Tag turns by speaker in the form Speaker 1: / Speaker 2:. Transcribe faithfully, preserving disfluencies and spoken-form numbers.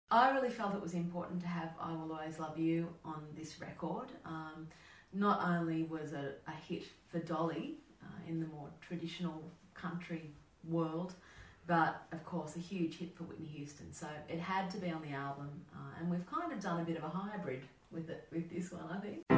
Speaker 1: I really felt it was important to have I Will Always Love You on this record. Um, not only was it a hit for Dolly uh, in the more traditional country world, but of course a huge hit for Whitney Houston. So it had to be on the album, uh, and we've kind of done a bit of a hybrid with it with this one, I think.